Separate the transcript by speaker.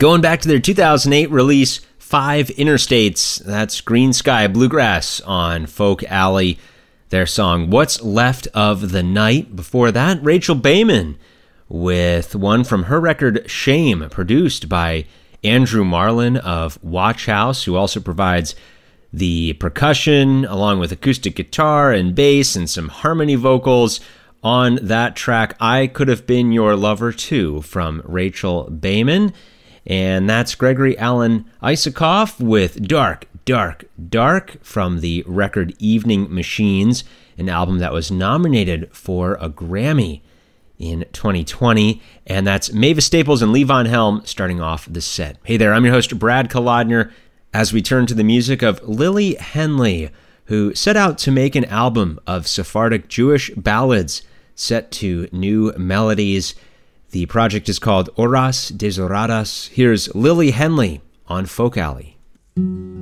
Speaker 1: Going back to their 2008 release, Five Interstates, that's Green Sky Bluegrass on Folk Alley. Their song, What's Left of the Night. Before that, Rachel Baiman with one from her record, Shame, produced by Andrew Marlin of Watch House, who also provides the percussion along with acoustic guitar and bass and some harmony vocals on that track, I Could Have Been Your Lover Too, from Rachel Baiman. And that's Gregory Alan Isakov with Dark, Dark, Dark from the record Evening Machines, an album that was nominated for a Grammy in 2020. And that's Mavis Staples and Levon Helm starting off the set. Hey there, I'm your host, Brad Kolodner, as we turn to the music of Lily Henley, who set out to make an album of Sephardic Jewish ballads set to new melodies. The project is called Horas Desoradas. Here's Lily Henley on Folk Alley.